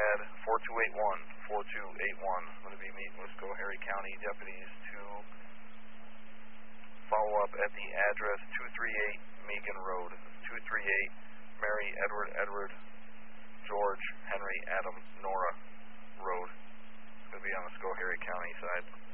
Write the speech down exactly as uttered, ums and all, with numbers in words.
pad four two eight one, four two eight one. I'm going to be meeting with Schoharie County deputies to follow up at the address two three eight Megan Road, two three eight Mary Edward Edward George Henry Adam Nora Road. It's going to be on the Schoharie County side.